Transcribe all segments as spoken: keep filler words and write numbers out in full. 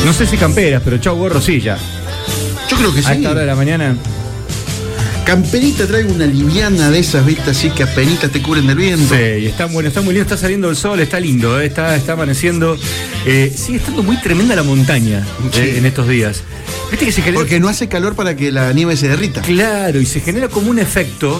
No sé si camperas, pero chau gorro sí ya. Yo creo que sí. A esta hora de la mañana. Camperita, traigo una liviana de esas, ¿viste? Así que apenitas te cubren del viento. Sí, y está bueno, está muy lindo, está saliendo el sol, está lindo, ¿eh? está, está amaneciendo. Eh, sigue estando muy tremenda la montaña Sí. eh, en estos días. ¿Viste que se genera? Porque no hace calor para que la nieve se derrita. Claro, y se genera como un efecto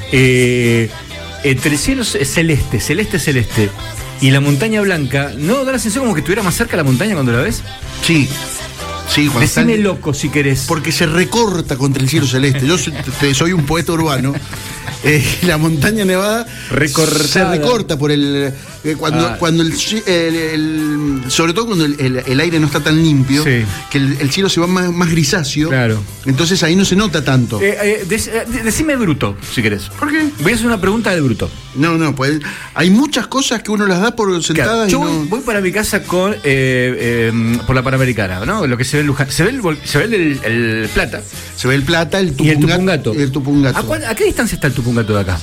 eh, entre el cielo celeste, celeste, celeste, y la montaña blanca. ¿No da la sensación como que estuviera más cerca la montaña cuando la ves? Sí. Sí, cuando Decime están- loco si querés. Porque se recorta contra el cielo celeste. Yo soy, te- soy un poeta urbano. Eh, la montaña nevada Recortada. se recorta por el. eh, cuando, Ah. cuando el, ci- el- el- sobre todo cuando el, el- el aire no está tan limpio, Sí. que el, el cielo se va más, más grisáceo. Claro. Entonces ahí no se nota tanto. Eh, eh, dec- eh, de- decime bruto, si querés. ¿Por qué? Voy a hacer una pregunta del bruto. No, no, pues hay muchas cosas que uno las da por sentadas Yo y voy, no. voy para mi casa con eh, eh, por la Panamericana, ¿no? Lo que se ve en Luján. Se ve el, vol- se ve el, el plata Se ve el plata, el y el tupungato. Tupungato. y el tupungato. ¿A, cuál- a qué distancia está el Tupungato de acá?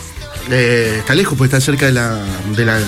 Eh, está lejos, porque está cerca de la, de la,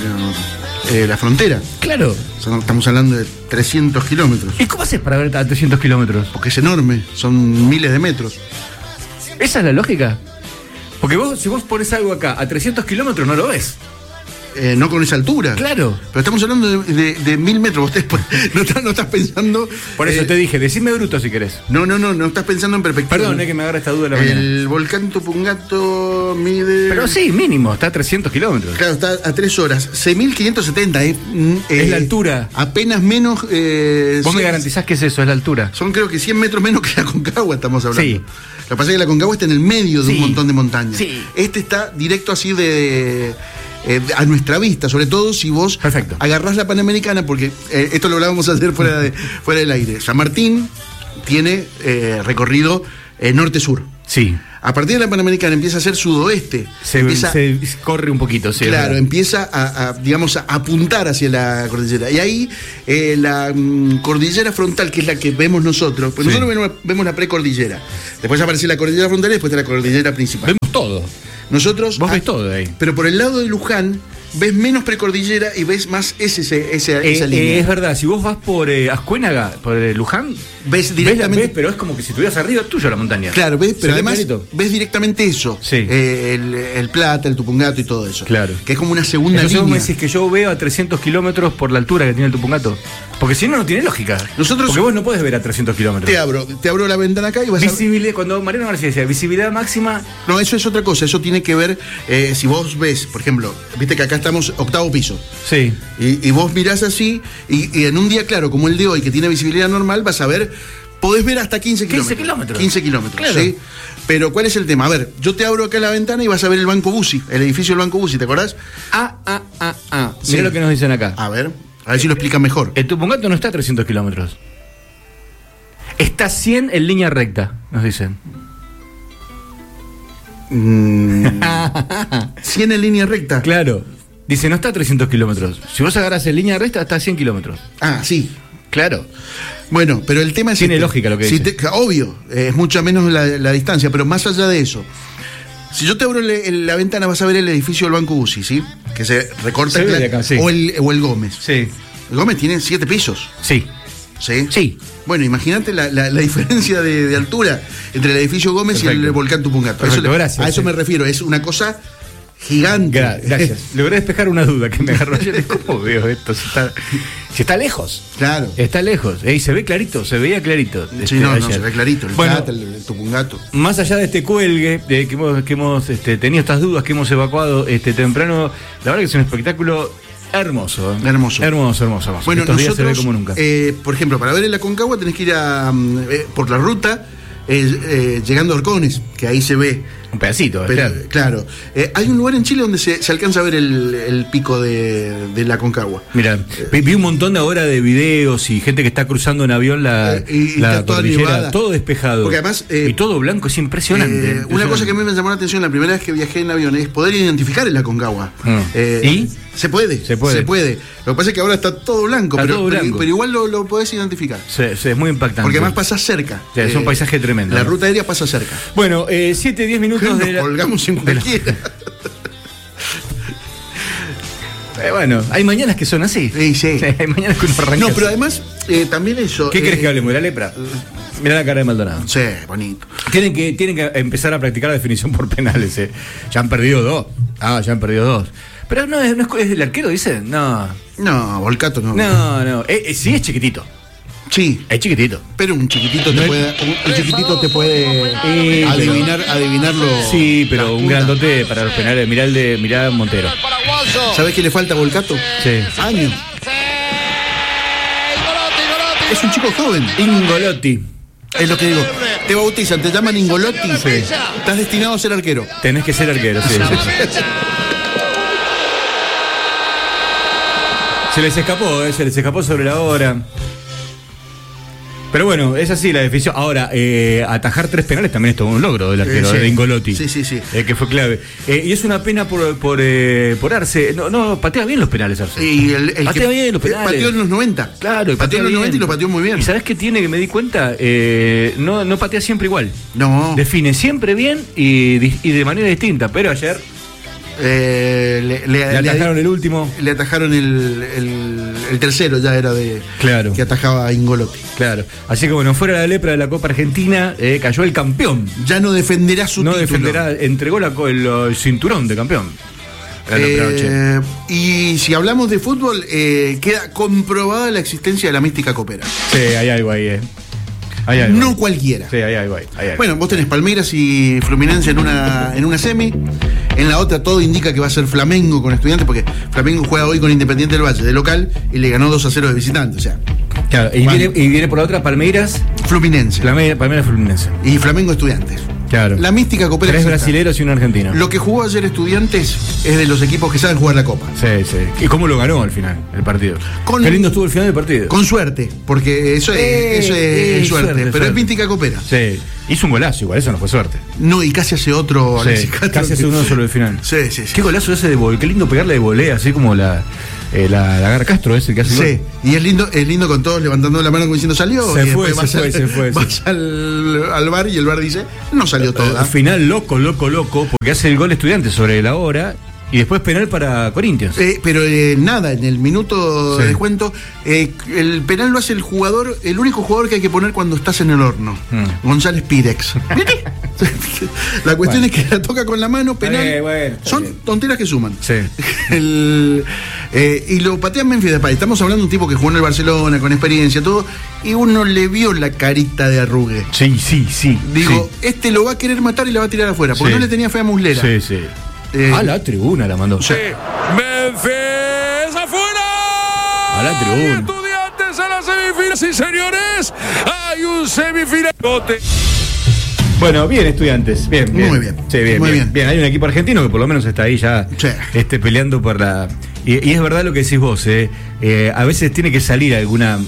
eh, la frontera. Claro. O sea, estamos hablando de trescientos kilómetros. ¿Y cómo haces para ver a trescientos kilómetros? Porque es enorme, son miles de metros. ¿Esa es la lógica? Porque vos, si vos pones algo acá a trescientos kilómetros, no lo ves. Eh, no con esa altura. Claro. Pero estamos hablando de, de- de mil metros. Vos te- no, estás, no estás pensando. Por eso eh, te dije, decime bruto si querés. No, no, no, no estás pensando en perspectiva. Perdón, es que me agarra esta duda de la mañana. El volcán Tupungato mide. Pero sí, mínimo, está a trescientos kilómetros. Claro, está a tres horas. seis mil quinientos setenta. Eh, mm, Es eh, la altura. Apenas menos. eh, Vos me cien- garantizás que es eso, es la altura. Son creo que cien metros menos que la Concagua estamos hablando. Sí. Lo que pasa es que la Concagua está en el medio de Sí. un montón de montañas. Sí. Este está directo así de, eh, a nuestra vista, sobre todo si vos Perfecto. agarrás la Panamericana, porque eh, esto lo hablábamos ayer fuera, de, fuera del aire. San Martín tiene eh, recorrido eh, norte-sur. Sí. A partir de la Panamericana empieza a ser sudoeste. Se, empieza, se corre un poquito, sí. es Claro, verdad. empieza a, a, digamos, a apuntar hacia la cordillera. Y ahí eh, la mm, cordillera frontal, que es la que vemos nosotros, pues Sí. nosotros vemos, vemos la precordillera. Después aparece la cordillera frontal y después está la cordillera principal. Vemos todo. Nosotros. Vos ah, ves todo de ahí. Pero por el lado de Luján, ves menos precordillera y ves más ese, ese, esa, Eh, esa eh, línea. es verdad, si vos vas por eh, Ascuénaga, por eh, Luján, Ves ves la- directamente. ves, pero es como que si estuvieras arriba tuyo la montaña. Claro, ves, Se pero ve además clarito. ves directamente eso. Sí. Eh, el, el Plata, el Tupungato y todo eso. Claro. Que es como una segunda Entonces vos línea. me decís que yo veo a trescientos kilómetros por la altura que tiene el Tupungato. Porque si no, no tiene lógica. Nosotros- Porque vos no podés ver a trescientos kilómetros. Te abro, te abro la ventana acá y vas a. Visibilidad, cuando Mariano García decía visibilidad máxima, No, eso es otra cosa. Eso tiene que ver, eh, si vos ves, por ejemplo, viste que acá estamos octavo piso. sí. Y, y vos mirás así, y, y en un día claro, como el de hoy, que tiene visibilidad normal, vas a ver, podés ver hasta quince quince kilómetros. kilómetros. quince kilómetros, Claro. ¿sí? Pero ¿cuál es el tema? A ver, yo te abro acá la ventana y vas a ver el Banco Bussi, el edificio del Banco Bussi, ¿te acordás? Ah, ah, ah, ah. Sí. Mira lo que nos dicen acá. A ver, a ver si lo explica mejor. El Tupungato no está a trescientos kilómetros. Está cien en línea recta, nos dicen. Mm, cien en línea recta. Claro. Dice, no está a trescientos kilómetros. Si vos agarras en línea recta, está a cien kilómetros. Ah, sí. Claro. Bueno, pero el tema es. Tiene este. lógica lo que Si dice. te- obvio, eh, es mucho menos la, la distancia, pero más allá de eso. Si yo te abro le- el- la ventana, vas a ver el edificio del Banco Bussi, ¿sí? Que se recorta. Se ve cla- de acá, sí. o, el, o el Gómez. Sí. El Gómez tiene siete pisos, Sí. ¿sí? Sí. Bueno, imagínate la, la- la diferencia de, de altura entre el edificio Gómez y Perfecto. el volcán Tupungato. Perfecto, Eso le- gracias, a eso sí. me refiero, es una cosa gigante. Gra- gracias. Logré despejar una duda que me agarró ayer. ¿Cómo veo esto? Si está, si está lejos. Claro. Está lejos. Eh, y se ve clarito, se veía clarito. Sí, este, no, no, ayer. se ve clarito. El Bueno, Plata, el, el Tupungato. más allá de este cuelgue, de que hemos, que hemos este, tenido estas dudas, que hemos evacuado este, temprano, la verdad que es un espectáculo hermoso. ¿eh? Hermoso. Hermoso, hermoso, hermoso. Bueno, Estos días se ve nosotros, como nunca. eh, por ejemplo, para ver en la Concagua tenés que ir a, mm, eh, por la ruta, eh, eh, llegando a Orcones, que ahí se ve. un pedacito, Pero, claro. claro. Eh, hay un lugar en Chile donde se, se alcanza a ver el, el pico de, de la Concagua. Mira, vi, vi un montón de ahora de videos y gente que está cruzando en avión la, Eh, y- y la está toda cordillera, nevada. todo despejado. Porque además, eh, y todo blanco, es impresionante. Eh, una impresionante. cosa que a mí me llamó la atención la primera vez que viajé en avión es poder identificar el Aconcagua. Mm. Eh, ¿Y? Se puede, Se puede. se puede. Lo que pasa es que ahora está todo blanco, Está pero, todo pero- blanco. pero igual lo, lo podés identificar. Se- se- es muy impactante. Porque además pasa cerca. Sí, es un paisaje tremendo, La ¿no? ruta aérea pasa cerca. Bueno, eh, siete, diez minutos Nos de la... colgamos en de la- cualquiera. Eh, bueno, hay mañanas que son así. Sí, sí. Hay mañanas que uno arranca. No, pero así. además, eh, también eso. ¿Qué eh, querés que hablemos? ¿De la lepra? Mirá la cara de Maldonado. Sí, bonito. Tienen que, tienen que empezar a practicar la definición por penales. Eh. Ya han perdido dos. Ah, ya han perdido dos. Pero no es, no es, es el arquero, dice. No. No, Volcato no. No, no. Eh, eh, sí, es chiquitito. Sí. Es chiquitito. Pero un chiquitito te No puede. Un, un chiquitito te puede Eh, adivinar, adivinarlo. Sí, pero la un punta. grandote para los penales. Mirá el de mirá Montero. ¿Sabés qué le falta a Volcato? Sí. Años. Es un chico joven. Ingolotti. Es lo que digo. Te bautizan, te llaman Ingolotti. Sí. Estás destinado a ser arquero. Tenés que ser arquero, sí. sí, sí. Se les escapó, eh, se les escapó sobre la hora. Pero bueno, es así la definición. Ahora, eh, atajar tres penales también es todo un logro del arquero, Eh, sí. de Ingolotti. Sí, sí, sí. Eh, que fue clave. Eh, y es una pena por, por, eh, por Arce. No, no, patea bien los penales, Arce. Y el, el patea que bien los penales. pateó en los noventa. Claro, y pateó en los bien. noventa y lo pateó muy bien. ¿Y sabés qué tiene que me di cuenta? Eh, no, no patea siempre igual. No. Define siempre bien y, di- y de manera distinta. Pero ayer Eh, le, le- le atajaron el último. Le atajaron el, el, el tercero, ya era de. Claro. Que atajaba a Ingolotti. Claro. Así que bueno, fuera la lepra de la Copa Argentina, eh, cayó el campeón. Ya no defenderá su No título. defenderá, entregó la, co- el, el cinturón de campeón. En la primera noche. Eh, y si hablamos de fútbol, eh, queda comprobada la existencia de la mística copera. Sí, hay algo ahí, eh. Hay algo. No cualquiera. Sí, hay algo ahí. Hay algo. Bueno, vos tenés Palmeiras y Fluminense en una, en una semi. En la otra todo indica que va a ser Flamengo con Estudiantes, porque Flamengo juega hoy con Independiente del Valle de local y le ganó dos a cero de visitante. O sea, Claro, y, Juan. viene, y viene por la otra Palmeiras, Fluminense Palmeiras, Palmeiras Fluminense. y Flamengo Estudiantes. Claro. La mística copera. Tres existe. brasileros y un argentino. Lo que jugó ayer Estudiantes es de los equipos que saben jugar la Copa. Sí, sí. ¿Y cómo lo ganó al final el partido? Con- Qué lindo estuvo el final del partido. Con suerte, porque eso es, Eh, eso es, eh, es suerte, suerte, pero suerte. es mística copera. Sí. Hizo un golazo igual, eso no fue suerte. No, y casi hace otro. Sí, Alexis Castro, casi hace que- uno solo el final. Sí, sí, sí. Qué golazo ese de volea, qué lindo pegarle de volea, así como la, eh, la, la Gar Castro ese que hace el Sí, y es lindo, es lindo con todos levantando la mano como diciendo salió. Se y fue, después se vas fue, al- se fue, Vas sí. al, al bar y el bar dice, no salió gol. toda. Al final loco, loco, loco, porque hace el gol Estudiante sobre la hora y después penal para Corinthians. Eh, pero eh, nada, en el minuto Sí. de descuento, eh, el penal lo hace el jugador, el único jugador que hay que poner cuando estás en el horno. Mm. González Pirex. La cuestión Bueno. es que la toca con la mano, penal. Eh, bueno, está Son bien. tonteras que suman. Sí. El, eh, y lo patea Memphis Depay. Estamos hablando de un tipo que jugó en el Barcelona, con experiencia, todo, y uno le vio la carita de arrugue. Sí, sí, sí. Digo, este lo va a querer matar y la va a tirar afuera, porque Sí. no le tenía fe a Muslera. Sí, sí. Eh, a la tribuna la mandó. Sí. Memphis afuera. A la tribuna. Estudiantes a la semifinal, sí señores. Hay un semifinal. Bueno, bien, Estudiantes. Bien, bien. Muy bien. Sí, bien, Muy bien. bien. Bien, hay un equipo argentino que por lo menos está ahí ya Sí. este, peleando por la. Y, y es verdad lo que decís vos, eh. Eh, a veces tiene que salir alguna.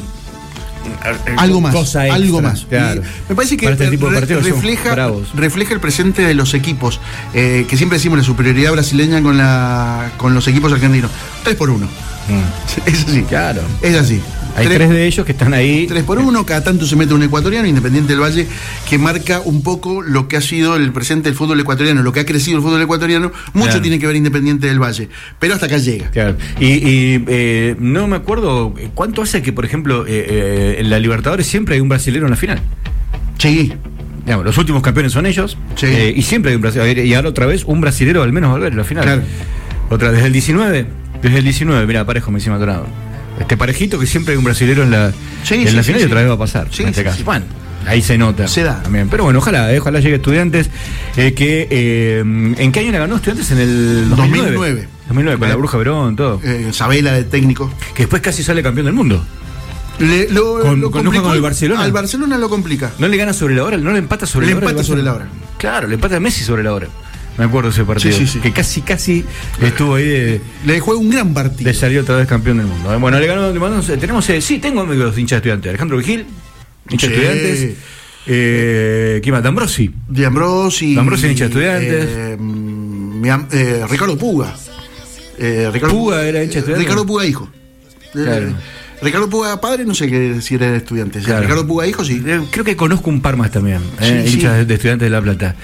Algo más, cosa extra, algo más. claro. Y me parece que Para este tipo de re- partidos son refleja, bravos. refleja el presente de los equipos, eh, que siempre decimos la superioridad brasileña con, la, con los equipos argentinos. Tres por uno. Mm. Es así. Claro. Es así. Hay tres, de ellos que están ahí. Tres por uno, cada tanto se mete un ecuatoriano, Independiente del Valle, que marca un poco lo que ha sido el presente del fútbol ecuatoriano, lo que ha crecido el fútbol ecuatoriano. Mucho Claro. tiene que ver Independiente del Valle, pero hasta acá llega. Claro. Y, y, eh, no me acuerdo cuánto hace que, por ejemplo, eh, eh, en la Libertadores siempre hay un brasilero en la final. Sí. Digamos, los últimos campeones son ellos. Sí. eh, y siempre hay un brasilero. Y ahora otra vez un brasilero al menos va a ver en la final. Claro. Otra, desde el diecinueve. Desde el diecinueve, mira, parejo me encima atorado. Este parejito que siempre hay un brasilero en la, Sí, en sí, la sí, final sí. y otra vez va a pasar. Sí, en este sí, caso. sí. Bueno, ahí se nota. Se da. También. Pero bueno, ojalá, eh, ojalá llegue Estudiantes. Eh, que, eh, ¿En qué año la ganó Estudiantes? En el dos mil nueve. dos mil nueve. dos mil nueve, con la Bruja Verón, todo. Eh, Sabela de técnico. Que después casi sale campeón del mundo. Le, lo, Con- lo con- ¿no fue complicó con el Barcelona? Al Barcelona lo complica. No le gana sobre la hora, no le empata sobre Le la hora. empata el sobre la Barcelona. hora. Claro, le empata a Messi sobre la hora. Me acuerdo de ese partido. Sí, sí, sí. Que casi, casi estuvo ahí de, Le juega un gran partido. de salir otra vez campeón del mundo. Bueno, le ganó, le mandamos, eh, tenemos, eh, sí, tengo amigos de hinchas de Estudiantes. Alejandro Vigil, hincha de Sí. Estudiantes. Eh, ¿Quién más? D'Ambrosi. De Ambrosi. D'Ambrosi, hincha de Estudiantes. eh, mi am- eh, Ricardo Puga. Eh, Ricardo Puga era hincha de Estudiantes. Ricardo Puga hijo. Eh, Claro. Ricardo Puga padre, no sé qué, si era de Estudiantes. Claro. Ricardo Puga hijo, sí. Eh, Creo que conozco un par más también, eh, Sí, hinchas sí. de, de Estudiantes de La Plata.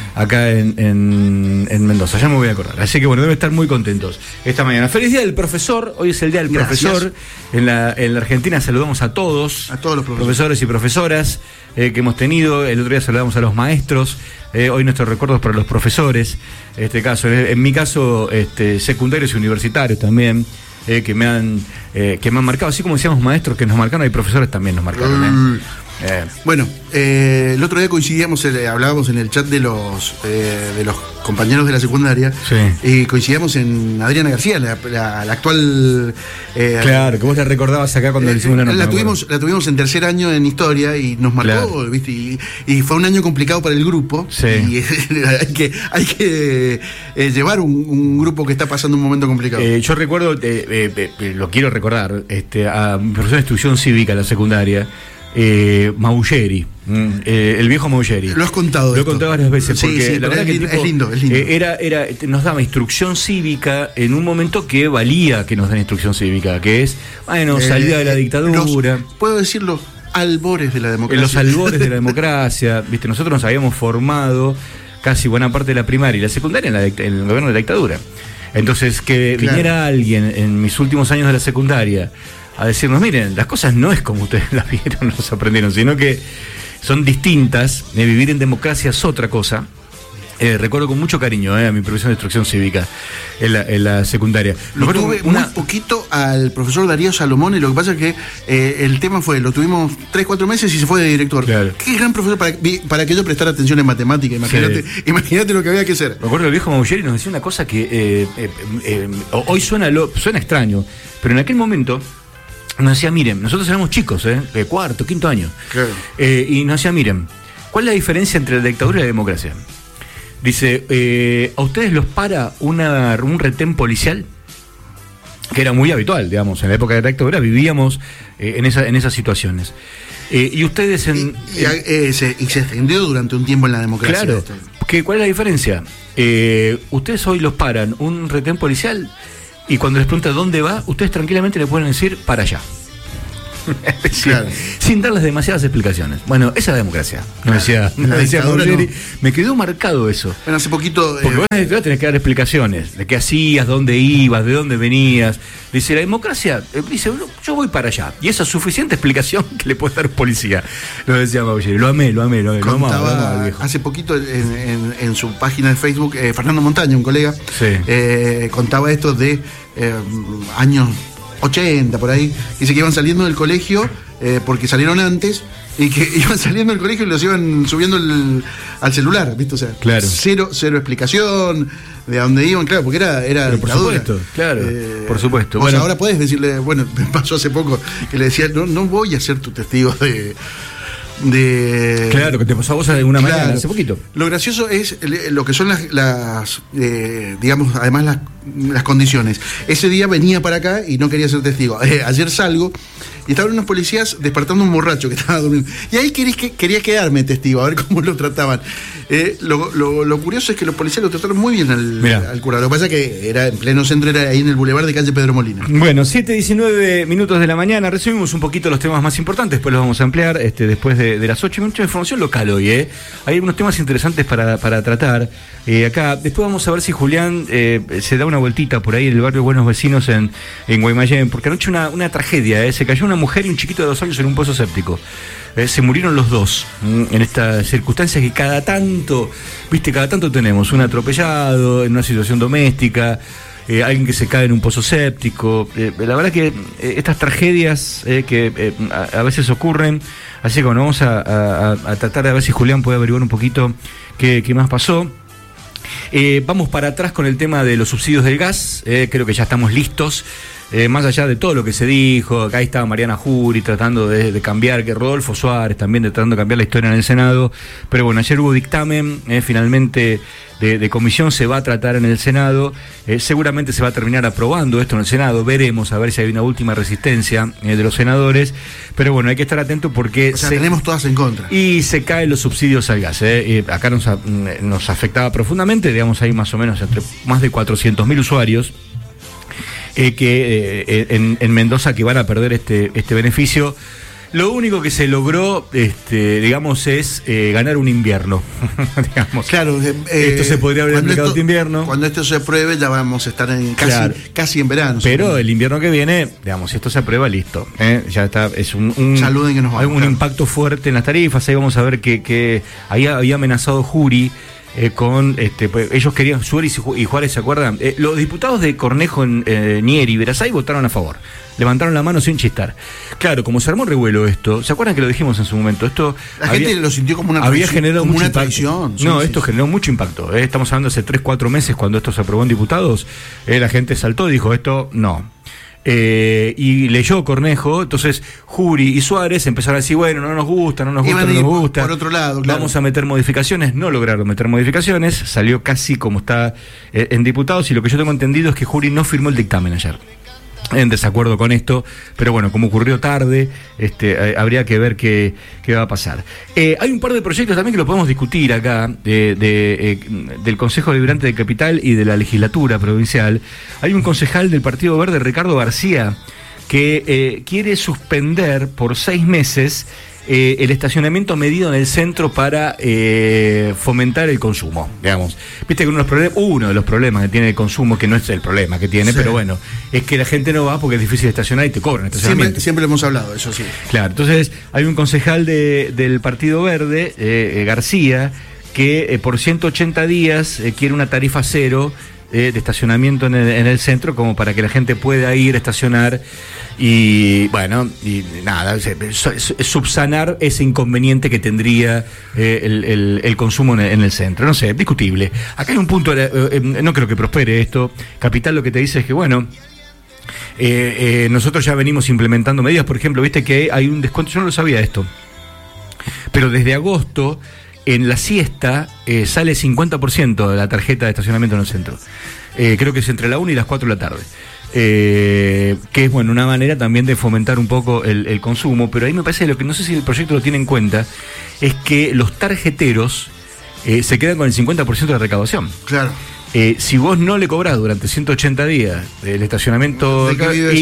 acá en, en, en Mendoza, ya me voy a acordar. Así que bueno, deben estar muy contentos esta mañana. Feliz día del profesor, hoy es el día del Gracias. profesor. En la, en la Argentina saludamos a todos, a todos los profesores, profesores y profesoras eh, que hemos tenido. El otro día saludamos a los maestros, eh, hoy nuestros recuerdos para los profesores, en este caso, en, en mi caso, este, secundarios y universitarios también. Eh, que me han eh, que me han marcado, así como decíamos maestros que nos marcaron, hay profesores también nos marcaron. ¿eh? Eh. Bueno, eh, el otro día coincidíamos, eh, hablábamos en el chat de los eh, de los compañeros de la secundaria, sí. y coincidíamos en Adriana García, la, la, la actual. Eh, claro, que vos la recordabas acá cuando eh, le hicimos la nota. La tuvimos, la tuvimos en tercer año en historia y nos marcó, claro. ¿viste? Y, y fue un año complicado para el grupo. Sí. Y hay que, hay que eh, llevar un, un grupo que está pasando un momento complicado. Eh, yo recuerdo, eh, eh, eh, lo quiero recordar, este, a mi profesor de instrucción cívica en la secundaria. Eh, Maugeri, mm, eh, el viejo Maugeri. Lo has contado. Lo he contado varias veces, porque sí, sí, la verdad es, que es lindo, es lindo. Eh, era, era, nos daba instrucción cívica en un momento que valía que nos den instrucción cívica, que es, bueno, salida eh, de la dictadura. Los, puedo decirlo, albores de la democracia. En los albores de la democracia, viste, nosotros nos habíamos formado casi buena parte de la primaria y la secundaria en, la, en el gobierno de la dictadura. Entonces, que claro. viniera alguien en mis últimos años de la secundaria a decirnos, miren, las cosas no es como ustedes las vieron, las aprendieron, sino que son distintas. Eh, vivir en democracia es otra cosa. Eh, recuerdo con mucho cariño eh, a mi profesor de instrucción cívica en la, en la secundaria. Lo recuerdo tuve una... muy poquito al profesor Darío Salomón, y lo que pasa es que eh, el tema fue, lo tuvimos tres, cuatro meses y se fue de director. Claro. Qué gran profesor para, para que yo prestara atención en matemática. Imagínate, sí. imagínate lo que había que hacer. Me acuerdo que el viejo Maugeri nos decía una cosa que eh, eh, eh, hoy suena, lo, suena extraño, pero en aquel momento nos decía, miren, nosotros éramos chicos, ¿eh? De cuarto, quinto año. Claro. Eh, y nos decía, miren, ¿cuál es la diferencia entre la dictadura y la democracia? Dice, eh, ¿a ustedes los para una, un retén policial? Que era muy habitual, digamos, en la época de la dictadura vivíamos eh, en, esa, en esas situaciones. Eh, y ustedes en... Y, y, eh, se, y se extendió durante un tiempo en la democracia. Claro, ¿qué, ¿cuál es la diferencia? Eh, ustedes hoy los paran un retén policial y cuando les pregunta dónde va, ustedes tranquilamente le pueden decir para allá. Claro. Sin darles demasiadas explicaciones. Bueno, esa es la democracia. No decía, no decía Maugeri. No. Me quedó marcado eso. Bueno, hace poquito. Porque eh, vos tenés que dar explicaciones de qué hacías, dónde ibas, de dónde venías. Dice, la democracia, eh, dice, yo voy para allá. Y esa es suficiente explicación que le puede dar un policía. Lo decía Maugeri. Lo amé, lo amé, lo amé. Contaba, lo amaba, lo amaba, viejo. Hace poquito en, en, en su página de Facebook, eh, Fernando Montaña, un colega, sí. eh, contaba esto de eh, años ochenta, por ahí. Dice que iban saliendo del colegio eh, porque salieron antes y que iban saliendo del colegio y los iban subiendo el, al celular, ¿viste? O sea, claro. cero, cero explicación de a dónde iban, claro, porque era, era Pero por dictadura. supuesto, claro, eh, por supuesto. O bueno. sea, ahora puedes decirle, bueno, me pasó hace poco que le decía, no, no voy a ser tu testigo de... De... Claro, que te pasó a vos de alguna claro. manera hace poquito. Lo gracioso es lo que son las, las eh, digamos, además las, las condiciones. Ese día venía para acá y no quería ser testigo. Eh, ayer salgo y estaban unos policías despertando a un borracho que estaba durmiendo. Y ahí quería, quería quedarme testigo, a ver cómo lo trataban. Eh, lo, lo, lo curioso es que los policías lo trataron muy bien al, al cura. Lo que pasa es que era en pleno centro, era ahí en el bulevar de calle Pedro Molina. Bueno, siete diecinueve minutos de la mañana. Resumimos un poquito los temas más importantes, después los vamos a ampliar este, después de, de las ocho. Mucha información local hoy, ¿eh? Hay algunos temas interesantes para, para tratar. Eh, acá, después vamos a ver si Julián eh, se da una vueltita por ahí en el barrio Buenos Vecinos en, en Guaymallén, porque anoche una, una tragedia, ¿eh? Se cayó una mujer y un chiquito de dos años en un pozo séptico. Eh, se murieron los dos mm, en estas circunstancias que cada tanto, viste, cada tanto tenemos un atropellado en una situación doméstica, eh, alguien que se cae en un pozo séptico. Eh, la verdad que eh, estas tragedias eh, que eh, a, a veces ocurren, así que bueno, vamos a, a, a tratar de ver si Julián puede averiguar un poquito qué, qué más pasó. Eh, vamos para atrás con el tema de los subsidios del gas, eh, creo que ya estamos listos. Eh, más allá de todo lo que se dijo, acá estaba Mariana Jury tratando de, de cambiar, que Rodolfo Suárez también de, tratando de cambiar la historia en el Senado, pero bueno, ayer hubo dictamen, eh, finalmente de, de comisión, se va a tratar en el Senado, eh, seguramente se va a terminar aprobando esto en el Senado, veremos a ver si hay una última resistencia eh, de los senadores, pero bueno, hay que estar atento porque... O sea, se, tenemos todas en contra. Y se caen los subsidios al gas, eh, eh, acá nos, nos afectaba profundamente, digamos, hay más o menos entre más de cuatrocientos mil usuarios, Eh, que eh, en, en Mendoza que van a perder este, este beneficio. Lo único que se logró, este, digamos, es eh, ganar un invierno. digamos. Claro, eh, esto se podría haber aplicado este invierno. Cuando esto se apruebe ya vamos a estar en casi, claro. casi en verano. Pero supongo. El invierno que viene, digamos, si esto se aprueba, listo. ¿eh? Ya está, es un, un, Saluden que nos vamos, hay un claro. impacto fuerte en las tarifas. Ahí vamos a ver que, que ahí había amenazado Jury. Eh, con este, pues, ellos querían, Suárez y Juárez, ¿se acuerdan? Eh, los diputados de Cornejo, eh, Nieri y Verasay votaron a favor, levantaron la mano sin chistar. Claro, como se armó revuelo esto, ¿se acuerdan que lo dijimos en su momento? Esto la había, gente lo sintió como una había generado como mucho una impacto. traición. Sí, no, sí, esto sí. generó mucho impacto. Eh. Estamos hablando hace tres, cuatro meses cuando esto se aprobó en diputados. Eh, la gente saltó y dijo esto no. Eh, y leyó Cornejo, entonces Jury y Suárez empezaron a decir, bueno, no nos gusta, no nos gusta, no nos gusta. Por otro lado, claro. Vamos a meter modificaciones, no lograron meter modificaciones, salió casi como está eh, en diputados, y lo que yo tengo entendido es que Jury no firmó el dictamen ayer. En desacuerdo con esto, pero bueno, como ocurrió tarde, este, eh, habría que ver qué, qué va a pasar. Eh, hay un par de proyectos también que lo podemos discutir acá, de, de, eh, del Consejo Deliberante de Capital y de la legislatura provincial. Hay un concejal del Partido Verde, Ricardo García, que eh, quiere suspender por seis meses eh, el estacionamiento medido en el centro para eh, fomentar el consumo, digamos. Viste que uno de, los problemas, uno de los problemas que tiene el consumo, que no es el problema que tiene, sí. pero bueno, es que la gente no va porque es difícil estacionar y te cobran estacionamiento. Siempre, siempre lo hemos hablado, eso sí. Claro, entonces hay un concejal de, del Partido Verde, eh, eh, García, que eh, por ciento ochenta días eh, quiere una tarifa cero eh, de estacionamiento en el, en el centro, como para que la gente pueda ir a estacionar y, bueno, y nada, subsanar ese inconveniente que tendría eh, el, el, el consumo en el, en el centro. No sé, discutible. Acá hay un punto, eh, eh, no creo que prospere esto. Capital lo que te dice es que, bueno, eh, eh, nosotros ya venimos implementando medidas. Por ejemplo, viste que hay un descuento, yo no lo sabía esto, pero desde agosto en la siesta eh, sale cincuenta por ciento de la tarjeta de estacionamiento en el centro. Eh, creo que es entre la una y las cuatro de la tarde. Eh, que es, bueno, una manera también de fomentar un poco el, el consumo, pero ahí me parece que lo que no sé si el proyecto lo tiene en cuenta es que los tarjeteros eh, se quedan con el cincuenta por ciento de la recaudación. Claro. Eh, si vos no le cobrás durante ciento ochenta días el estacionamiento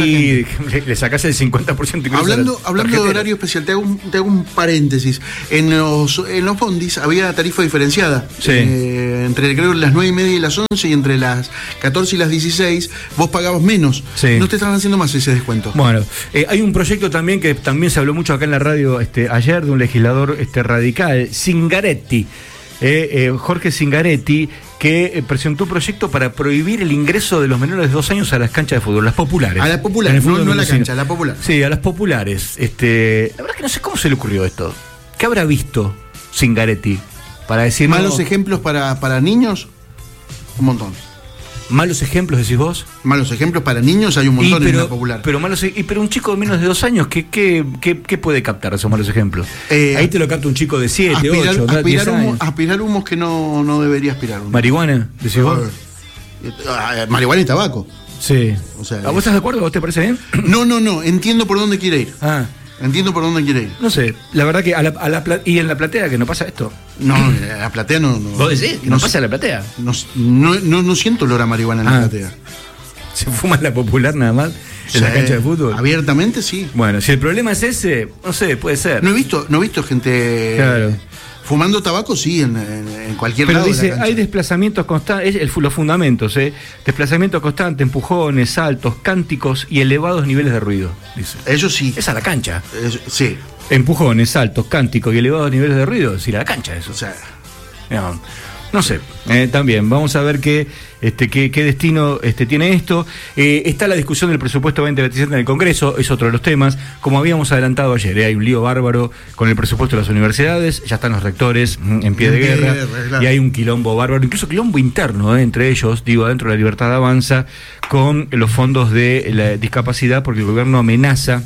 y le, le sacás el cincuenta por ciento. Hablando, hablando de horario especial, te hago, un, te hago un paréntesis. En los, en los bondis había tarifa diferenciada. Sí. Eh, entre creo las nueve y media y las once, y entre las catorce y las dieciséis vos pagabas menos. Sí. No te estaban haciendo más ese descuento. Bueno, eh, hay un proyecto también que también se habló mucho acá en la radio este, ayer, de un legislador este, radical, Zingaretti. Eh, eh, Jorge Zingaretti, que eh, presentó un proyecto para prohibir el ingreso de los menores de dos años a las canchas de fútbol, las populares. A las populares, no, no a la cancha, a la popular. Sí, a las populares. Este, la verdad que no sé cómo se le ocurrió esto. ¿Qué habrá visto Zingaretti para decir malos no, ejemplos para, para niños? Un montón. ¿Malos ejemplos, decís vos? Malos ejemplos para niños hay un montón pero, en la popular. Pero malos, y, pero un chico de menos de dos años, ¿qué, qué, qué, qué puede captar esos malos ejemplos? Eh, Ahí te lo capta un chico de siete, ocho, aspirar, diez humo, años. Aspirar humos que no, no debería aspirar. Humo. ¿Marihuana, decís vos? Marihuana y tabaco. Sí. O sea, ¿a vos estás de acuerdo? ¿A vos te parece bien? No, no, no. Entiendo por dónde quiere ir. Ah. Entiendo por dónde quiere ir. No sé, la verdad que a la, a la y en la platea que no pasa esto. No, a la platea no. no ¿Vos decís? ¿Que no, no pasa en la platea? No, no, no, no siento olor a marihuana en ah. la platea. ¿Se fuma en la popular nada más? ¿En sí, la cancha de fútbol? Abiertamente sí. Bueno, si el problema es ese, no sé, puede ser. No he visto, no he visto gente. Claro. Fumando tabaco, sí, en, en, en cualquier Pero lado. Pero dice, de la hay desplazamientos constantes, el, los fundamentos, ¿eh? Desplazamientos constantes, empujones, saltos, cánticos y elevados niveles de ruido. Dice. Eso sí. Es a la cancha. Eso, sí. Empujones, saltos, cánticos y elevados niveles de ruido, es ir a la cancha eso. O sea. No, no sé, eh, también, vamos a ver qué, este, qué, qué destino este, tiene esto. Eh, está la discusión del presupuesto veinte veintisiete en el Congreso, es otro de los temas. Como habíamos adelantado ayer, eh, hay un lío bárbaro con el presupuesto de las universidades, ya están los rectores mm, en pie de guerra, claro. Y hay un quilombo bárbaro, incluso quilombo interno, eh, entre ellos, digo, dentro de la Libertad Avanza, con los fondos de la discapacidad, porque el gobierno amenaza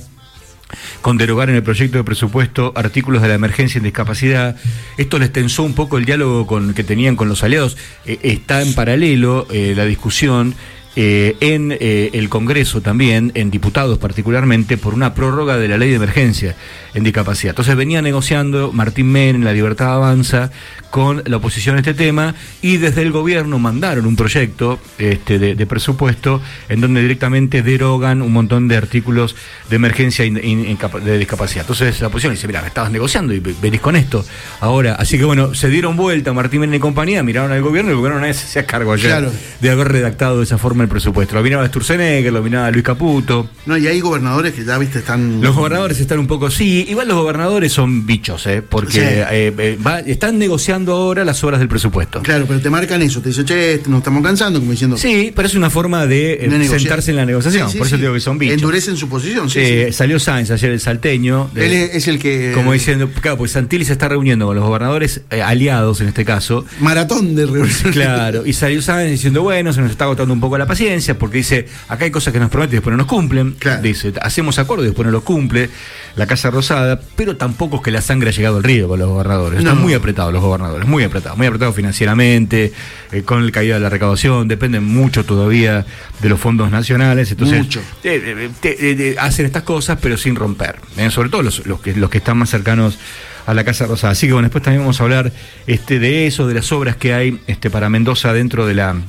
con derogar en el proyecto de presupuesto artículos de la emergencia en discapacidad. Esto les tensó un poco el diálogo con, que tenían con los aliados. Eh, está en paralelo eh, la discusión eh, en eh, el Congreso también, en diputados particularmente, por una prórroga de la ley de emergencia en discapacidad. Entonces venía negociando Martín Menem, La Libertad Avanza, con la oposición a este tema, y desde el gobierno mandaron un proyecto este, de, de presupuesto en donde directamente derogan un montón de artículos de emergencia in, in, in, de discapacidad. Entonces la oposición dice, mira, me estabas negociando y venís con esto ahora. Así que bueno, se dieron vuelta Martín Menem y compañía, miraron al gobierno y el gobierno nadie se hacía cargo ayer claro. de haber redactado de esa forma el presupuesto. Lo miraba Sturzenegger, lo miraba Luis Caputo. No, y hay gobernadores que ya, viste, están... Los gobernadores están un poco, sí, igual los gobernadores son bichos, ¿eh? Porque sí. eh, eh, va, están negociando ahora las obras del presupuesto. Claro, pero te marcan eso, te dicen, che, nos estamos cansando, como diciendo... Sí, pero es una forma de, eh, de sentarse en la negociación, sí, sí, por eso sí. digo que son bichos. Endurecen su posición, sí, eh, sí. Salió Sáenz ayer, el salteño. De, Él es, es el que... Como diciendo, claro, pues Santilli se está reuniendo con los gobernadores eh, aliados en este caso. Maratón de reuniones. Claro, y salió Sáenz diciendo, bueno, se nos está agotando un poco la paciencia, porque dice, acá hay cosas que nos prometen y después no nos cumplen. Claro. Dice, hacemos acuerdos y después no los cumple la Casa Rosada, pero tampoco es que la sangre ha llegado al río con los gobernadores. Están no. muy apretados los gobernadores, muy apretados, muy apretados financieramente, eh, con el caída de la recaudación, dependen mucho todavía de los fondos nacionales, entonces mucho. Eh, eh, eh, hacen estas cosas pero sin romper, eh, sobre todo los, los, que, los que están más cercanos a la Casa Rosada. Así que bueno, después también vamos a hablar este, de eso, de las obras que hay este, para Mendoza dentro de la...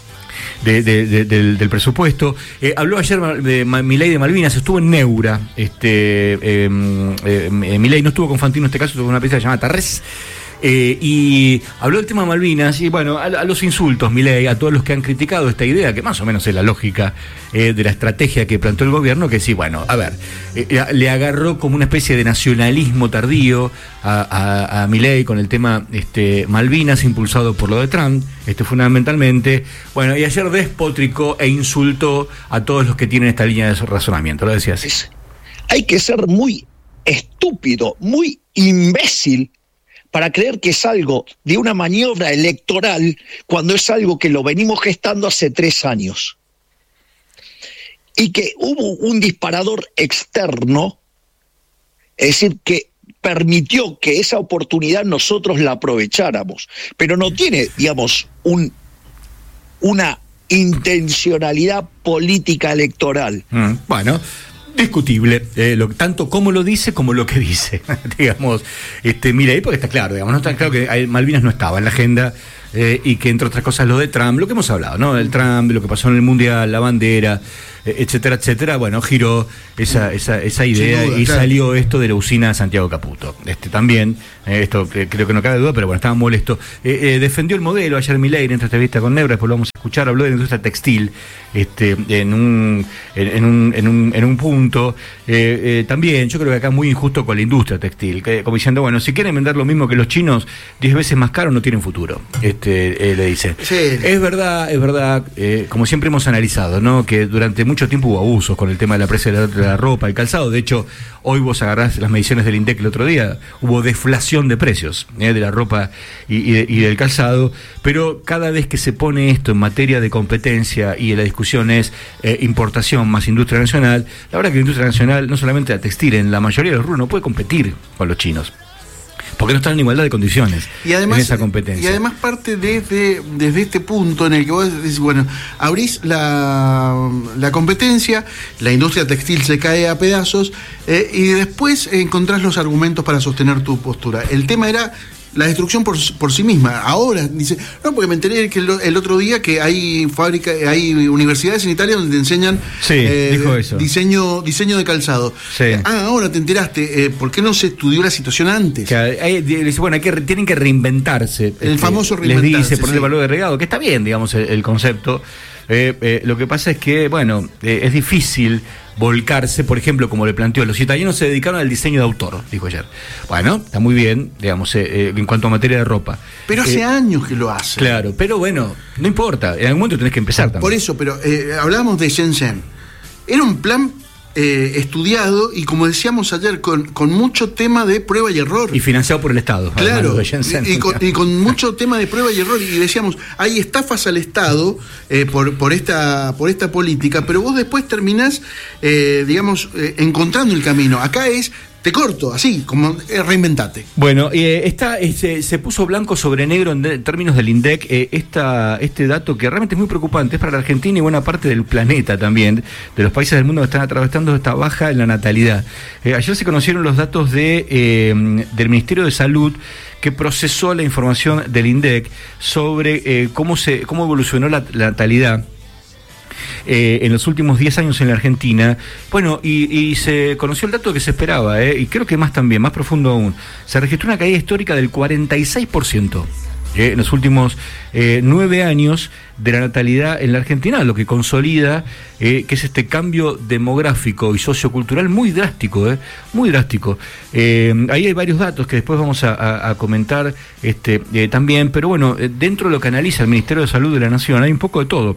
De, de, de, del, del presupuesto. Eh, habló ayer de Milei de Malvinas, estuvo en Neura. Este, eh, eh, Milei no estuvo con Fantino en este caso, estuvo con una pieza llamada Tarrés. Eh, y habló del tema Malvinas y bueno, a, a los insultos, Milei, a todos los que han criticado esta idea, que más o menos es la lógica eh, de la estrategia que planteó el gobierno, que sí, bueno, a ver, eh, le agarró como una especie de nacionalismo tardío a, a, a Milei con el tema este, Malvinas, impulsado por lo de Trump, este, fundamentalmente, bueno, y ayer despotricó e insultó a todos los que tienen esta línea de razonamiento, lo decía así. Hay que ser muy estúpido, muy imbécil para creer que es algo de una maniobra electoral cuando es algo que lo venimos gestando hace tres años. Y que hubo un disparador externo, es decir, que permitió que esa oportunidad nosotros la aprovecháramos. Pero no tiene, digamos, un, una intencionalidad política electoral. Mm, bueno... discutible, eh, lo, tanto como lo dice como lo que dice, digamos, este, mira ahí porque está claro, digamos, no está claro que Malvinas no estaba en la agenda eh, y que entre otras cosas lo de Trump, lo que hemos hablado, ¿no? El Trump, lo que pasó en el Mundial, la bandera, eh, etcétera, etcétera, bueno, giró esa, esa, esa idea duda, y claro. salió esto de la usina Santiago Caputo, este también, eh, esto eh, creo que no cabe duda, pero bueno, estaba molesto, eh, eh, defendió el modelo ayer Milei en esta entrevista con Neura, después lo vamos a escuchar, habló de la industria textil, este, en un, en, en un, en un, en un punto, eh, eh, también, yo creo que acá es muy injusto con la industria textil, que, como diciendo, bueno, si quieren vender lo mismo que los chinos, diez veces más caro, no tienen futuro, este, eh, le dice. Sí. Es verdad, es verdad, eh, como siempre hemos analizado, ¿no? Que durante mucho tiempo hubo abusos con el tema de la precio de la, de la ropa y calzado, de hecho, hoy vos agarrás las mediciones del INDEC el otro día, hubo deflación de precios, eh, de la ropa y, y, de, y del calzado, pero cada vez que se pone esto en materia de competencia y la discusión es eh, importación más industria nacional, la verdad que la industria nacional, no solamente la textil, en la mayoría de los rubros no puede competir con los chinos, porque no están en igualdad de condiciones y además, en esa competencia. Y además parte desde, desde este punto en el que vos decís, bueno, abrís la, la competencia, la industria textil se cae a pedazos eh, y después encontrás los argumentos para sostener tu postura. El tema era la destrucción por, por sí misma. Ahora dice, no, porque me enteré que el, el otro día que hay fábrica, hay universidades en Italia donde te enseñan sí, eh, dijo eso. diseño diseño de calzado. Sí. Ah, ahora te enteraste, eh, ¿por qué no se estudió la situación antes? Que hay, dice, bueno, hay que, tienen que reinventarse. El este, famoso reinventarse. Les dice ponerle sí. valor agregado, que está bien, digamos, el, el concepto. Eh, eh, lo que pasa es que, bueno, eh, es difícil volcarse, por ejemplo, como le planteó, los italianos se dedicaron al diseño de autor, dijo ayer. Bueno, está muy bien, digamos, eh, eh, en cuanto a materia de ropa. Pero hace eh, años que lo hace. Claro, pero bueno, no importa, en algún momento tenés que empezar también. Por eso, pero eh, hablábamos de Shenzhen. Era un plan eh, estudiado y, como decíamos ayer, con, con mucho tema de prueba y error. Y financiado por el Estado. Claro, y, y, con, y con mucho tema de prueba y error. Y decíamos, hay estafas al Estado eh, por, por, esta, por esta política, pero vos después terminás, eh, digamos, eh, encontrando el camino. Acá es te corto, así, como eh, reinventate. Bueno, eh, está, eh, se, se puso blanco sobre negro en, de, en términos del INDEC eh, esta, este dato que realmente es muy preocupante, es para la Argentina y buena parte del planeta también, de los países del mundo que están atravesando esta baja en la natalidad. Eh, ayer se conocieron los datos de, eh, del Ministerio de Salud, que procesó la información del INDEC sobre eh, cómo, se, cómo evolucionó la, la natalidad Eh, en los últimos diez años en la Argentina. Bueno, y, y se conoció el dato que se esperaba, eh, y creo que más también, más profundo aún. Se registró una caída histórica del cuarenta y seis por ciento eh, en los últimos eh, nueve años de la natalidad en la Argentina, lo que consolida eh, que es este cambio demográfico y sociocultural muy drástico, eh, muy drástico. Eh, ahí hay varios datos que después vamos a, a, a comentar este, eh, también, pero bueno, eh, dentro de lo que analiza el Ministerio de Salud de la Nación hay un poco de todo.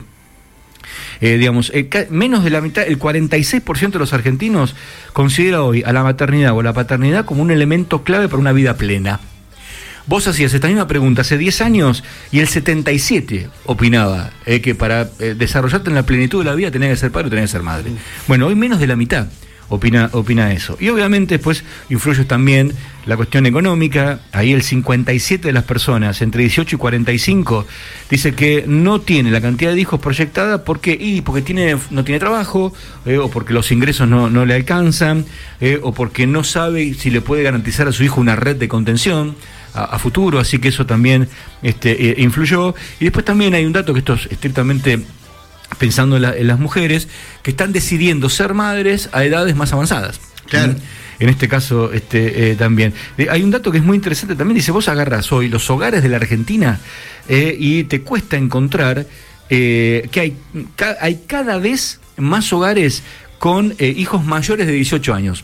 Eh, digamos, eh, menos de la mitad, el cuarenta y seis por ciento de los argentinos considera hoy a la maternidad o a la paternidad como un elemento clave para una vida plena. Vos hacías esta misma pregunta hace diez años y el setenta y siete por ciento opinaba eh, que para eh, desarrollarte en la plenitud de la vida tenés que ser padre o tenés que ser madre. Bueno, hoy menos de la mitad opina, opina eso. Y obviamente después influye también la cuestión económica. Ahí el cincuenta y siete por ciento de las personas entre dieciocho y cuarenta y cinco dice que no tiene la cantidad de hijos proyectada porque, y porque tiene, no tiene trabajo, eh, o porque los ingresos no, no le alcanzan, eh, o porque no sabe si le puede garantizar a su hijo una red de contención a, a futuro, así que eso también este, eh, influyó. Y después también hay un dato que esto es estrictamente pensando en, la, en las mujeres que están decidiendo ser madres a edades más avanzadas. Claro. ¿Mm? En este caso este, eh, también. Eh, hay un dato que es muy interesante también, dice, vos agarrás hoy los hogares de la Argentina eh, y te cuesta encontrar eh, que hay, ca- hay cada vez más hogares con eh, hijos mayores de dieciocho años.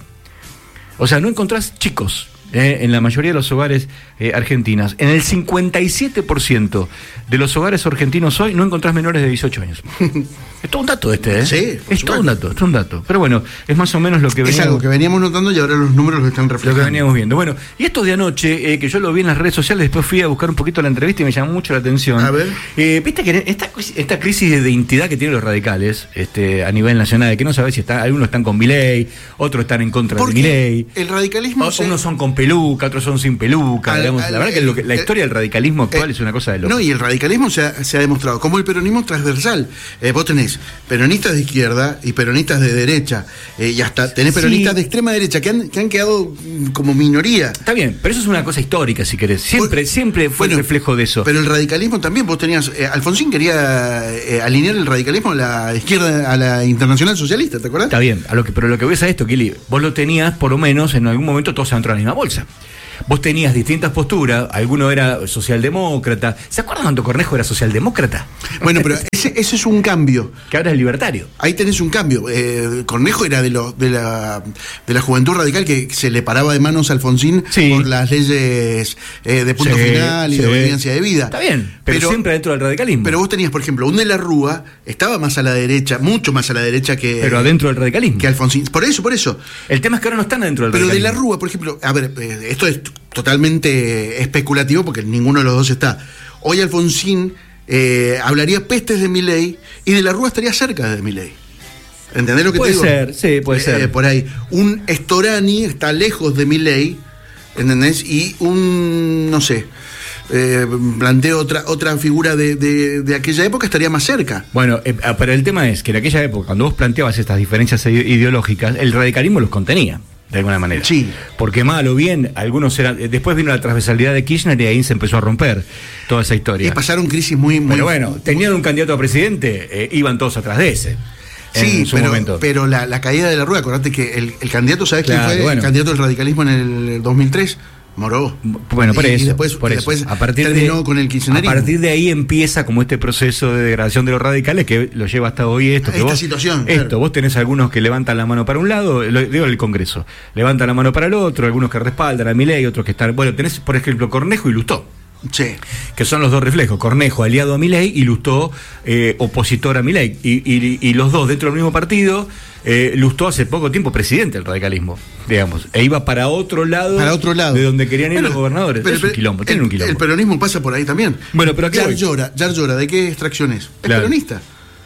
O sea, no encontrás chicos eh, en la mayoría de los hogares eh, argentinos. En el cincuenta y siete por ciento de los hogares argentinos hoy no encontrás menores de dieciocho años. Es todo un dato este, ¿eh? Sí, por es todo un dato, es todo un dato. Pero bueno, es más o menos lo que Es veníamos, algo que veníamos notando y ahora los números lo están lo reflejando. que veníamos viendo. Bueno, y esto de anoche, eh, que yo lo vi en las redes sociales, después fui a buscar un poquito la entrevista y me llamó mucho la atención. A ver. Eh, Viste que esta, esta crisis de identidad que tienen los radicales este, a nivel nacional, que no sabés si está, algunos están con Milei, otros están en contra de Porque Milei. el radicalismo O- se- Unos son con peluca, otros son sin peluca. Al- digamos. al- la verdad que, lo que la eh, historia del radicalismo actual eh, es una cosa de loco. No, y el radicalismo se ha, se ha demostrado como el peronismo transversal. Eh, vos tenés peronistas de izquierda y peronistas de derecha, eh, y hasta tenés peronistas Sí. de extrema derecha que han, que han quedado mm, como minoría. Está bien, pero eso es una cosa histórica, si querés. Siempre, Por- siempre fue bueno, el reflejo de eso. Pero el radicalismo también, vos tenías. Eh, Alfonsín quería eh, alinear el radicalismo a la izquierda, a la internacional socialista, ¿te acuerdas? Está bien, a lo que, pero lo que ves a esto, Kili, vos lo tenías, por lo menos, en algún momento todos entraron en la misma bolsa. Vos tenías distintas posturas, alguno era socialdemócrata. ¿Se acuerdan cuando Cornejo era socialdemócrata? Bueno, pero ese, ese es un cambio. Que ahora es libertario. Ahí tenés un cambio. Eh, Cornejo era de, lo, de, la, de la juventud radical que se le paraba de manos a Alfonsín Sí. por las leyes eh, de punto Sí, final y sí. de obediencia de vida. Está bien, pero, siempre dentro del radicalismo. Pero vos tenías, por ejemplo, un de la Rúa, estaba más a la derecha, mucho más a la derecha que, Pero adentro del radicalismo. que Alfonsín. Por eso, por eso. El tema es que ahora no están adentro del Pero de radicalismo. la Rúa, por ejemplo, a ver, eh, esto es totalmente especulativo porque ninguno de los dos está. Hoy Alfonsín eh, hablaría pestes de Milei y de la Rúa estaría cerca de Milei. ¿Entendés lo que Puede te digo? ser, sí, puede Eh, ser. eh, por ahí. Un Storani está lejos de Milei, ¿entendés? Y un, no sé, eh, planteo otra, otra figura de, de, de aquella época estaría más cerca. Bueno, eh, pero el tema es que en aquella época, cuando vos planteabas estas diferencias ide- ideológicas, el radicalismo los contenía, de alguna manera. Sí. Porque mal o bien, algunos eran. eh, Después vino la transversalidad de Kirchner y ahí se empezó a romper toda esa historia. Y pasaron crisis muy... muy Pero bueno, tenían un candidato a presidente, eh, iban todos atrás de ese. Sí, en su pero, momento. pero la, la caída de la Rúa, acordate que el, el candidato, ¿sabes Claro, quién fue? bueno. El candidato del radicalismo en el dos mil tres, Moró. Bueno, por y, eso. Y después, por y eso. después a partir terminó de, con el A kirchnerismo. partir de ahí empieza como este proceso de degradación de los radicales que lo lleva hasta hoy esto. Que Esta vos, situación, Esto, claro. vos tenés algunos que levantan la mano para un lado, lo digo el Congreso, levantan la mano para el otro, algunos que respaldan a Milei, otros que están. Bueno, tenés, por ejemplo, Cornejo y Lustó, Sí. que son los dos reflejos. Cornejo aliado a Milei y Lustó eh, opositor a Milei. Y, y, y los dos dentro del mismo partido. Eh, Lustó hace poco tiempo presidente del radicalismo, digamos, e iba para otro lado, Para otro lado. de donde querían ir Bueno, los gobernadores. pero Es un el- quilombo, el, tienen un quilombo. El peronismo pasa por ahí también. Bueno, pero ¿a qué Yar voy? Llora, Yar Llora, ¿de qué extracción es? Es Claro. peronista.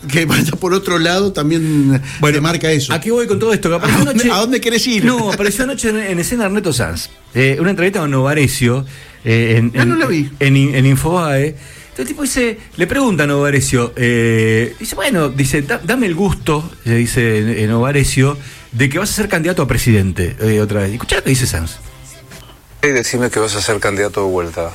que vaya por otro lado también Bueno, te marca eso. ¿A qué voy con todo esto? Que ¿A apareció dónde, anoche- a dónde querés ir? No, apareció anoche en, en escena Ernesto Sanz. Eh, una entrevista con Novarecio. Eh, en, Ah, en- no la vi. En, en Infobae. Entonces el tipo dice, le pregunta a Novarecio, eh, dice, bueno, dice, "Da- dame el gusto, le dice eh, Novarecio, de que vas a ser candidato a presidente eh, otra vez. Y escuchá lo que dice Sanz. Y decime que vas a ser candidato de vuelta.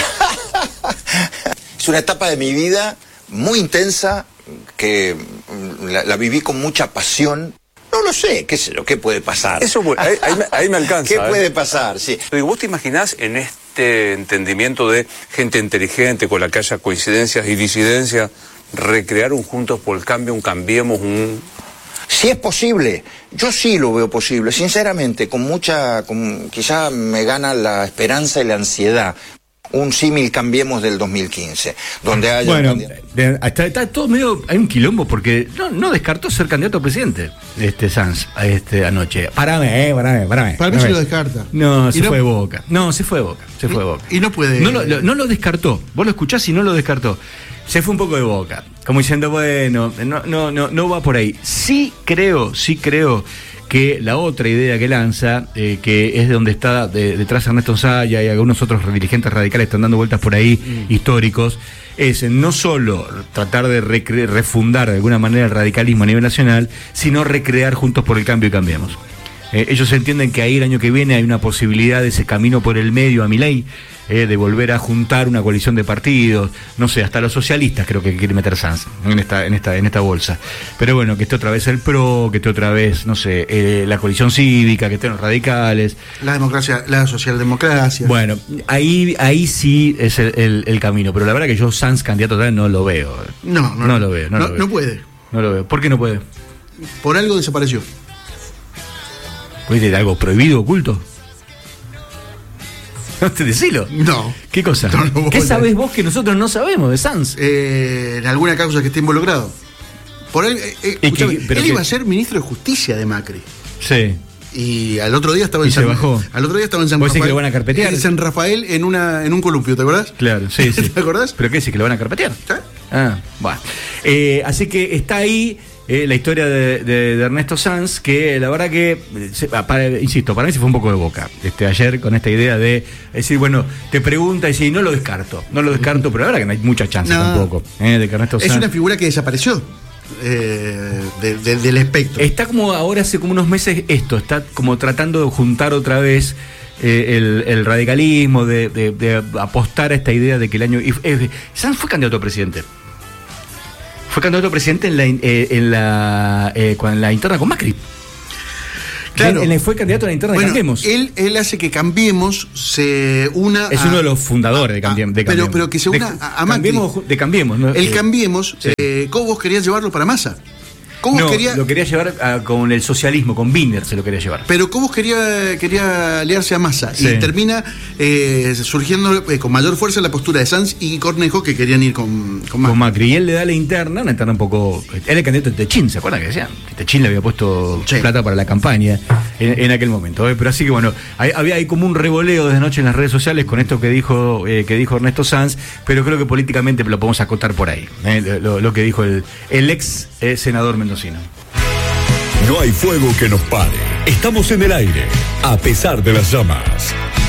Es una etapa de mi vida muy intensa, que mm, la, la viví con mucha pasión. No lo sé, qué sé yo, qué puede pasar. Eso, bu- ahí, ahí me, ahí me alcanza. ¿Qué ¿eh? puede pasar? Sí. Digo, ¿vos te imaginás en este entendimiento de gente inteligente con la que haya coincidencias y disidencias, recrear un Juntos por el Cambio, un Cambiemos, un... Si es posible, yo sí lo veo posible, sinceramente, con mucha, con, quizá me gana la esperanza y la ansiedad. Un símil Cambiemos del dos mil quince, donde haya un Bueno, candidato. de- está, está todo medio, hay un quilombo porque no, no descartó ser candidato a presidente, este Sanz, a este anoche. Parame, eh, parame, parame. Para mí se lo descarta. No, se Y no- fue de Boca. No, se fue de Boca. Se fue de Boca. y no puede- No lo, lo- no lo descartó. Vos lo escuchás y no lo descartó. Se fue un poco de Boca. Como diciendo, bueno, no, no, no, no va por ahí. Sí creo, sí creo que la otra idea que lanza, eh, que es de donde está de- detrás Ernesto Saya y algunos otros dirigentes radicales están dando vueltas por ahí, Mm. históricos, es no solo tratar de recre- refundar de alguna manera el radicalismo a nivel nacional, sino recrear Juntos por el Cambio y Cambiemos. Eh, ellos entienden que ahí el año que viene hay una posibilidad de ese camino por el medio a Milei, eh, de volver a juntar una coalición de partidos, no sé, hasta los socialistas creo que quiere meter Sanz en esta, en esta, en esta bolsa. Pero bueno, que esté otra vez el P R O, que esté otra vez, no sé, eh, la coalición cívica, que estén los radicales. La democracia, la socialdemocracia. Bueno, ahí, ahí sí es el, el- el camino, pero la verdad que yo Sanz candidato tal no lo veo. No, no, No lo veo, no lo veo. no puede. No lo veo. ¿Por qué no puede? Por algo desapareció. ¿Puede tener algo prohibido, oculto? No te decilo. No. ¿Qué cosa? No, no, ¿Qué vos- sabés vos que nosotros no sabemos de Sanz? Eh, en alguna causa que esté involucrado. Por él, eh, eh, ¿Y escuchame, qué- pero él qué? iba a ser ministro de Justicia de Macri. Sí. Y al otro día estaba Y en se San bajó. Al otro día estaba en San ¿Vos decís Rafael. que lo van a carpetear? En San Rafael en una en un columpio, ¿te acordás? Claro, sí, sí. ¿Te acordás? ¿Pero qué decís? ¿Que lo van a carpetear? ¿Sí? Ah, bueno. Eh, así que está ahí eh, la historia de, de- de Ernesto Sanz, que la verdad que, eh, se- ah, para- insisto, para mí se fue un poco de boca. Este, ayer con esta idea de decir, bueno, te pregunta y decir, no lo descarto, no lo descarto, pero la verdad que no hay mucha chance No. tampoco eh, de que Ernesto Es Sanz... una figura que desapareció eh, de- de- del espectro. Está como ahora hace como unos meses esto, está como tratando de juntar otra vez eh, el, el radicalismo, de, de- de apostar a esta idea de que el año... y, eh, Sanz fue candidato a presidente. Fue candidato a presidente en la, in- eh, en la, eh, con la interna con Macri. Claro. Él, él fue candidato a la interna Bueno, de Cambiemos. él, él hace que Cambiemos se una Es a- uno de los fundadores de, a- Cambiemos, de pero- Cambiemos. pero que se De- una a- a Macri. Cambiemos, de Cambiemos. ¿no? El Eh, Cambiemos, sí. eh, Cobos quería llevarlo para Massa. Cobos no, quería, lo quería llevar a- con el socialismo, con Binder se lo quería llevar. pero Cobos quería, quería aliarse a Massa Sí. y termina eh, surgiendo eh, con mayor fuerza la postura de Sanz y Cornejo que querían ir con, con Macri. Con Macri. Y él le da la interna, una interna un poco. Era el candidato de Techín, ¿se acuerdan que decían? Que Techín le había puesto Sí. plata para la campaña en, en aquel momento. ¿eh? Pero así que bueno, hay- había ahí como un revoleo desde anoche en las redes sociales con esto que dijo eh, que dijo Ernesto Sanz, pero creo que políticamente lo podemos acotar por ahí. ¿eh? Lo, lo que dijo el, el ex eh, senador mendocino. No hay fuego que nos pare. Estamos en el aire, a pesar de las llamas.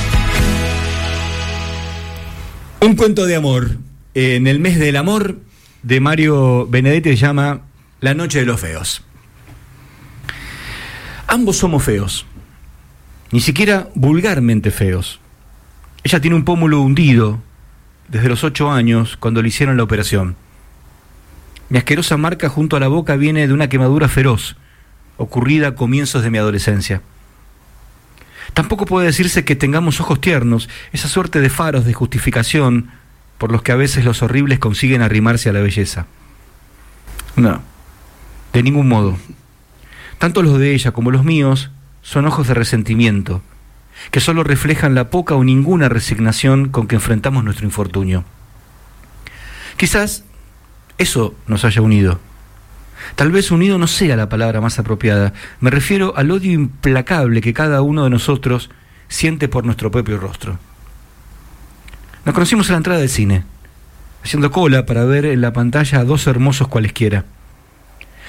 Un cuento de amor. Eh, en el mes del amor de Mario Benedetti se llama La noche de los feos. Ambos somos feos. Ni siquiera vulgarmente feos. Ella tiene un pómulo hundido desde los ocho años cuando le hicieron la operación. Mi asquerosa marca junto a la boca viene de una quemadura feroz, ocurrida a comienzos de mi adolescencia. Tampoco puede decirse que tengamos ojos tiernos, esa suerte de faros de justificación por los que a veces los horribles consiguen arrimarse a la belleza. No, de ningún modo. Tanto los de ella como los míos son ojos de resentimiento, que solo reflejan la poca o ninguna resignación con que enfrentamos nuestro infortunio. Quizás eso nos haya unido. Tal vez unido no sea la palabra más apropiada. Me refiero al odio implacable que cada uno de nosotros siente por nuestro propio rostro. Nos conocimos a la entrada del cine, haciendo cola para ver en la pantalla a dos hermosos cualesquiera.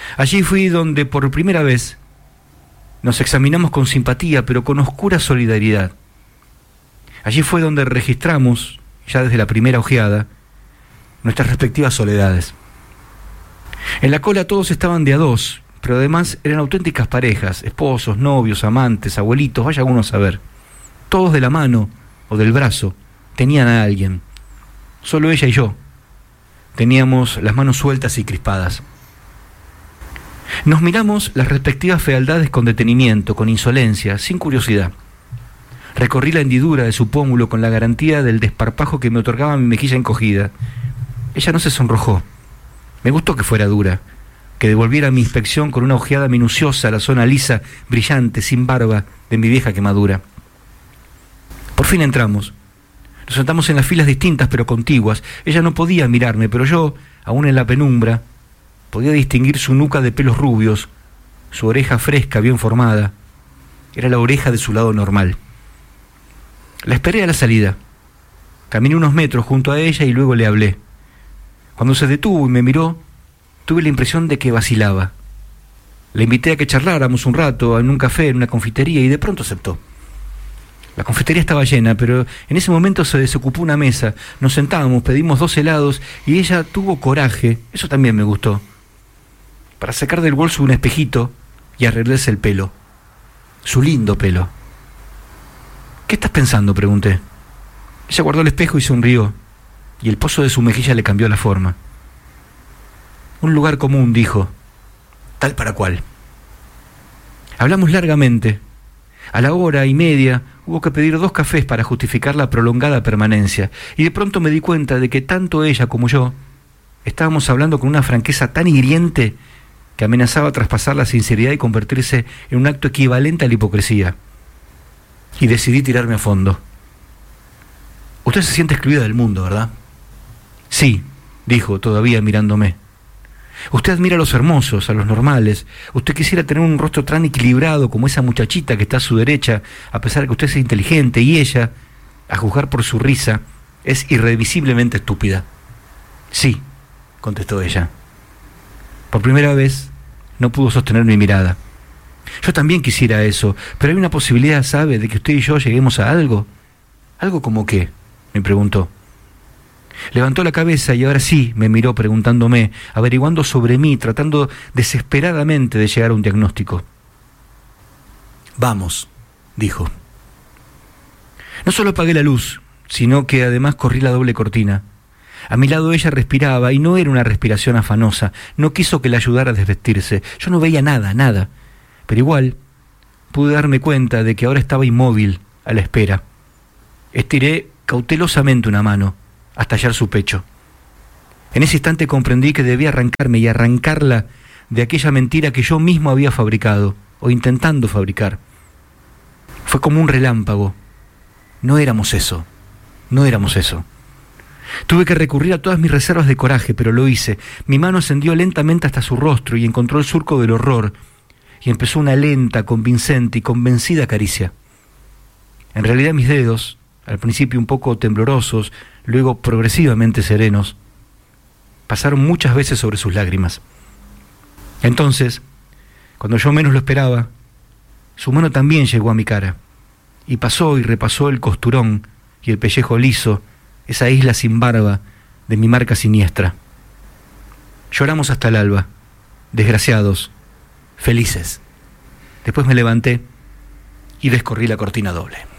Allí fui donde por primera vez nos examinamos con simpatía, pero con oscura solidaridad. Allí fue donde registramos, ya desde la primera ojeada, nuestras respectivas soledades. En la cola todos estaban de a dos, pero además eran auténticas parejas, esposos, novios, amantes, abuelitos, vaya uno a saber. Todos de la mano o del brazo tenían a alguien. Solo ella y yo teníamos las manos sueltas y crispadas. Nos miramos las respectivas fealdades con detenimiento, con insolencia, sin curiosidad. Recorrí la hendidura de su pómulo con la garantía del desparpajo que me otorgaba mi mejilla encogida. Ella no se sonrojó. Me gustó que fuera dura, que devolviera mi inspección con una ojeada minuciosa a la zona lisa, brillante, sin barba, de mi vieja quemadura. Por fin entramos. Nos sentamos en las filas distintas pero contiguas. Ella no podía mirarme, pero yo, aún en la penumbra, podía distinguir su nuca de pelos rubios, su oreja fresca, bien formada. Era la oreja de su lado normal. La esperé a la salida. Caminé unos metros junto a ella y luego le hablé. Cuando se detuvo y me miró, tuve la impresión de que vacilaba. Le invité a que charláramos un rato en un café, en una confitería, y de pronto aceptó. La confitería estaba llena, pero en ese momento se desocupó una mesa. Nos sentábamos, pedimos dos helados y ella tuvo coraje, eso también me gustó, para sacar del bolso un espejito y arreglarse el pelo. Su lindo pelo. ¿Qué estás pensando?, pregunté. Ella guardó el espejo y sonrió, y el pozo de su mejilla le cambió la forma. Un lugar común, dijo, tal para cual. Hablamos largamente. A la hora y media hubo que pedir dos cafés para justificar la prolongada permanencia, y de pronto me di cuenta de que tanto ella como yo estábamos hablando con una franqueza tan hiriente que amenazaba traspasar la sinceridad y convertirse en un acto equivalente a la hipocresía. Y decidí tirarme a fondo. Usted se siente excluida del mundo, ¿verdad? Sí, dijo, todavía mirándome. Usted admira a los hermosos, a los normales. Usted quisiera tener un rostro tan equilibrado como esa muchachita que está a su derecha, a pesar de que usted sea inteligente, y ella, a juzgar por su risa, es irrevisiblemente estúpida. Sí, contestó ella. Por primera vez no pudo sostener mi mirada. Yo también quisiera eso, pero hay una posibilidad, ¿sabe?, de que usted y yo lleguemos a algo. ¿Algo como qué?, me preguntó. Levantó la cabeza y ahora sí me miró preguntándome, averiguando sobre mí, tratando desesperadamente de llegar a un diagnóstico. Vamos, dijo. No solo apagué la luz, sino que además corrí la doble cortina. A mi lado ella respiraba, y no era una respiración afanosa. No quiso que la ayudara a desvestirse. Yo no veía nada, nada. Pero igual pude darme cuenta de que ahora estaba inmóvil, a la espera. Estiré cautelosamente una mano hasta hallar su pecho. En ese instante comprendí que debía arrancarme y arrancarla de aquella mentira que yo mismo había fabricado, o intentando fabricar. Fue como un relámpago. No éramos eso, no éramos eso. Tuve que recurrir a todas mis reservas de coraje, pero lo hice. Mi mano ascendió lentamente hasta su rostro y encontró el surco del horror, y empezó una lenta, convincente y convencida caricia. En realidad mis dedos, al principio un poco temblorosos, luego progresivamente serenos, pasaron muchas veces sobre sus lágrimas. Entonces, cuando yo menos lo esperaba, su mano también llegó a mi cara, y pasó y repasó el costurón y el pellejo liso, esa isla sin barba de mi marca siniestra. Lloramos hasta el alba, desgraciados, felices. Después me levanté y descorrí la cortina doble.